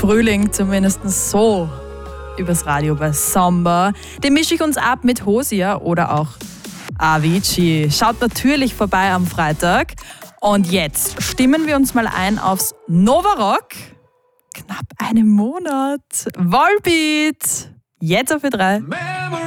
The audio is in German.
Frühling, zumindest so übers Radio bei Samba. Den mische ich uns ab mit Hosia oder auch Avicii. Schaut natürlich vorbei am Freitag. Und jetzt stimmen wir uns mal ein aufs Nova Rock. Knapp einen Monat. Volbeat. Jetzt auf Ö3.